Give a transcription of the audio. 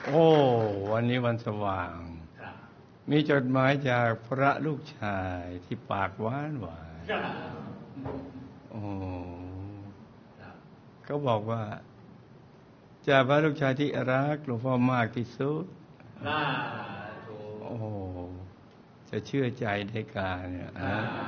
โอ้วันนี้วันสว่างมีจดหมายจากพระลูกชายที่ปากหวานหวานโอ้เขาบอกว่าจากพระลูกชายที่รักหลวงพ่อมากที่สุดโอ้จะเชื่อใจในการเนี่ย